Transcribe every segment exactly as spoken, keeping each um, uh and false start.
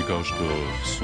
kao što su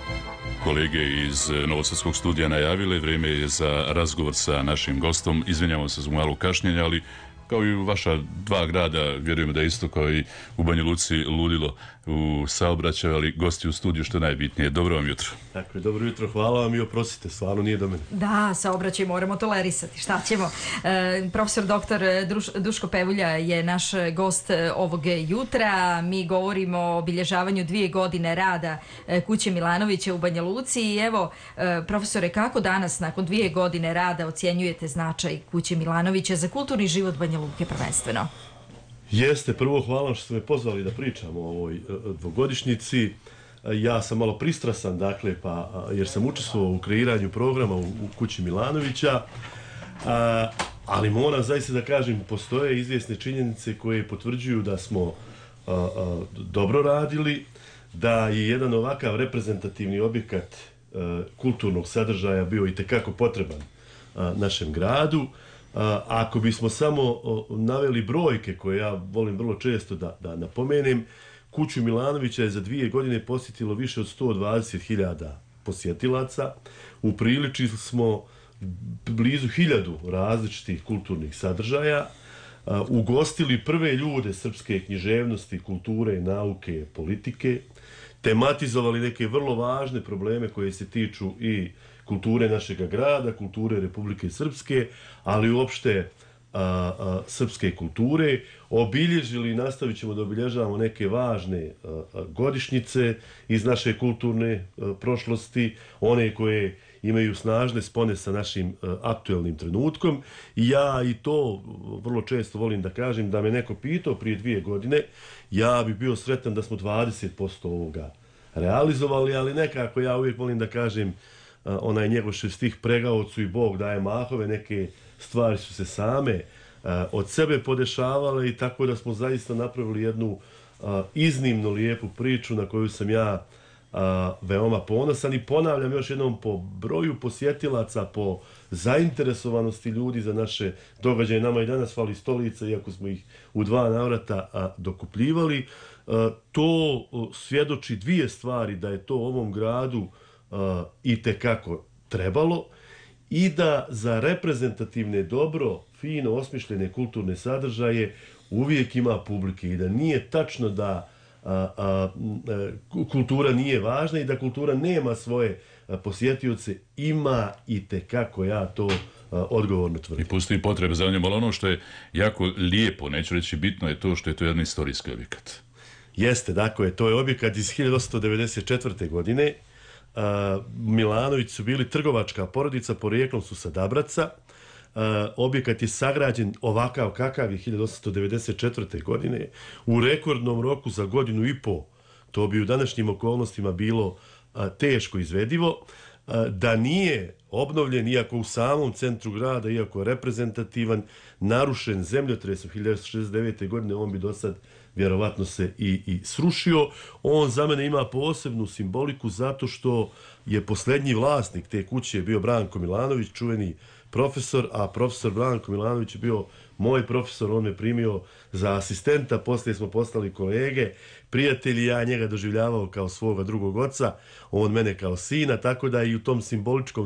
kolege iz Novosadskog studija najavile, vrijeme je za razgovor sa našim gostom. Izvinjavamo se za malo kašnjenja, ali kao i u vaša dva grada, vjerujem da isto kao i u Banja Luci ludilo u saobraćaju, ali gosti u studiju što je najbitnije. Dobro vam jutro. Dakle, dobro jutro, hvala vam i oprostite, stvarno nije do mene. Da, saobraćaj moramo tolerisati, šta ćemo. E, profesor doktor Druš, Duško Pevulja je naš gost ovog jutra. Mi govorimo o obilježavanju dvije godine rada Kuće Milanovića u Banja Luci. I evo, e, profesore, kako danas, nakon dvije godine rada, ocjenjujete značaj Kuće Milanovića za kulturni život Banja Luke prvenstveno? Jeste, prvo hvala što ste me pozvali da pričamo o ovoj dvogodišnjici. Ja sam malo pristrasan, dakle, pa, jer sam učestvovao u kreiranju programa u, u Kući Milanovića, a, ali moram zaista da kažem, postoje izvjesne činjenice koje potvrđuju da smo a, a, dobro radili, da je jedan ovakav reprezentativni objekat a, kulturnog sadržaja bio itekako potreban a, našem gradu. A, ako bismo samo o, naveli brojke koje ja volim vrlo često da, da napomenem, Kuću Milanovića je za dvije godine posjetilo više od sto dvadeset hiljada posjetilaca. Upriličili smo blizu hiljadu različitih kulturnih sadržaja, a, ugostili prve ljude srpske književnosti, kulture, nauke, politike, tematizovali neke vrlo važne probleme koje se tiču i kulture našega grada, kulture Republike Srpske, ali uopšte a, a, srpske kulture, obilježili i nastavit ćemo da obilježavamo neke važne a, a, godišnjice iz naše kulturne a, prošlosti, one koje imaju snažne spone sa našim a, aktuelnim trenutkom. I ja i to vrlo često volim da kažem, da me neko pitao prije dvije godine, ja bi bio sretan da smo dvadeset posto ovoga realizovali, ali nekako ja uvijek volim da kažem, onaj njegov stih pregaocu i Bog daje mahove, neke stvari su se same a, od sebe podešavale i tako da smo zaista napravili jednu a, iznimno lijepu priču na koju sam ja a, veoma ponosan i ponavljam još jednom, po broju posjetilaca, po zainteresovanosti ljudi za naše događaje. Nama i danas fali stolica, iako smo ih u dva navrata a, dokupljivali. A, to a, svjedoči dvije stvari, da je to ovom gradu Uh, i tekako trebalo i da za reprezentativne, dobro, fino osmišljene kulturne sadržaje uvijek ima publike i da nije tačno da a, a, a, kultura nije važna i da kultura nema svoje a, posjetioce. Ima i tekako, ja to a, odgovorno tvrdim. I postoji potreba za njom, ali ono što je jako lijepo, neću reći bitno, je to što je to jedan istorijski objekat. Jeste, dakle, to je objekat iz hiljadu osamsto devedeset četvrte. godine. Uh, Milanović su bili trgovačka porodica, porijeklom su sa Dabraca. Uh, objekat je sagrađen ovakav kakav je hiljadu osamsto devedeset četvrte. godine u rekordnom roku za godinu i po. To bi u današnjim okolnostima bilo uh, teško izvedivo. Uh, da nije obnovljen, iako u samom centru grada, iako je reprezentativan, narušen zemljotresom hiljadu devetsto šezdeset devete. godine, on bi do sad vjerovatno se i, i srušio. On za mene ima posebnu simboliku zato što je posljednji vlasnik te kuće bio Branko Milanović, čuveni profesor, a profesor Branko Milanović je bio moj profesor, on me primio za asistenta, poslije smo postali kolege, prijatelji, ja njega doživljavao kao svoga drugog oca, on mene kao sina, tako da i u tom simboličkom